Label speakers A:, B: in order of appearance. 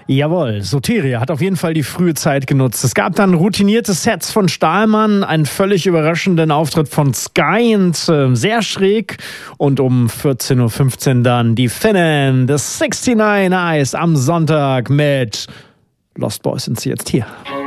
A: Jawohl, Soteria hat auf jeden Fall die frühe Zeit genutzt. Es gab dann routinierte Sets von Stahlmann, einen völlig überraschenden Auftritt von Sky und sehr schräg. Und um 14.15 Uhr dann die Finnen, The 69 Eyes am Sonntag mit Lost Boys sind sie jetzt hier.